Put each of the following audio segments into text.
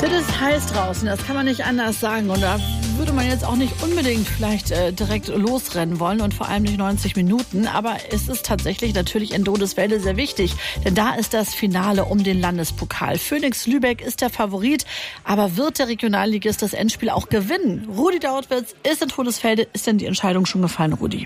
Das ist heiß draußen, das kann man nicht anders sagen. Und da würde man jetzt auch nicht unbedingt vielleicht direkt losrennen wollen und vor allem nicht 90 Minuten. Aber es ist tatsächlich natürlich in Dodeswelde sehr wichtig, denn da ist das Finale um den Landespokal. Phoenix Lübeck ist der Favorit, aber wird der Regionalligist das Endspiel auch gewinnen? Rudi Dautwitz ist in Todesfelde. Ist denn die Entscheidung schon gefallen, Rudi?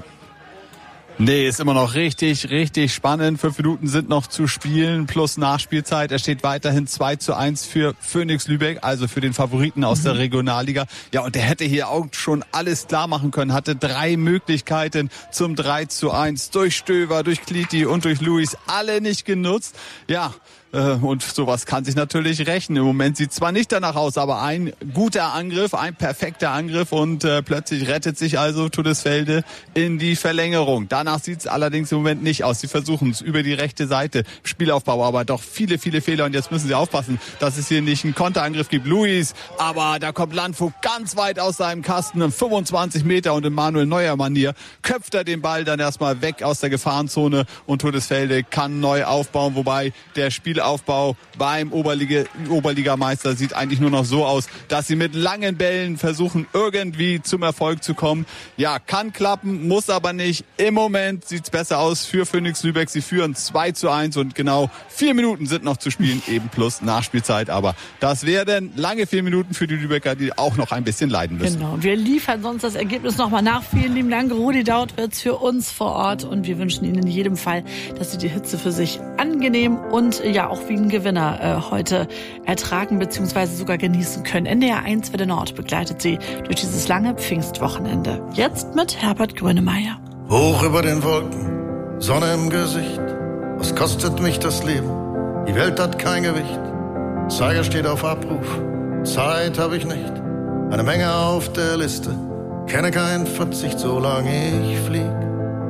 Nee, ist immer noch richtig spannend. 5 Minuten sind noch zu spielen plus Nachspielzeit. Es steht weiterhin 2:1 für Phoenix Lübeck, also für den Favoriten aus der Regionalliga. Ja, und der hätte hier auch schon alles klar machen können, hatte 3 Möglichkeiten zum 3:1 durch Stöver, durch Kliti und durch Luis, alle nicht genutzt. Ja, und sowas kann sich natürlich rächen. Im Moment sieht es zwar nicht danach aus, aber ein guter Angriff, ein perfekter Angriff und plötzlich rettet sich also Todesfelde in die Verlängerung. Danach sieht es allerdings im Moment nicht aus. Sie versuchen es über die rechte Seite. Spielaufbau, aber doch viele Fehler und jetzt müssen sie aufpassen, dass es hier nicht einen Konterangriff gibt. Luis, aber da kommt Landvogt ganz weit aus seinem Kasten, 25 Meter und in Manuel Neuer-Manier köpft er den Ball dann erstmal weg aus der Gefahrenzone und Todesfelde kann neu aufbauen, wobei der Spielaufbau beim Oberligameister sieht eigentlich nur noch so aus, dass sie mit langen Bällen versuchen, irgendwie zum Erfolg zu kommen. Ja, kann klappen, muss aber nicht. Im Moment sieht's besser aus für Phoenix Lübeck. Sie führen 2:1 und genau 4 Minuten sind noch zu spielen, eben plus Nachspielzeit. Aber das werden lange 4 Minuten für die Lübecker, die auch noch ein bisschen leiden müssen. Genau, wir liefern sonst das Ergebnis nochmal nach. Vielen lieben Dank, Rudi Dautwitz, für uns vor Ort. Und wir wünschen Ihnen in jedem Fall, dass Sie die Hitze für sich angenehm und ja auch wie ein Gewinner heute ertragen bzw. sogar genießen können. NDR 1 Welle Nord begleitet Sie durch dieses lange Pfingstwochenende. Jetzt mit Herbert Grönemeyer. Hoch über den Wolken, Sonne im Gesicht. Was kostet mich das Leben? Die Welt hat kein Gewicht. Zeiger steht auf Abruf, Zeit habe ich nicht. Eine Menge auf der Liste, kenne keinen Verzicht, solange ich flieg.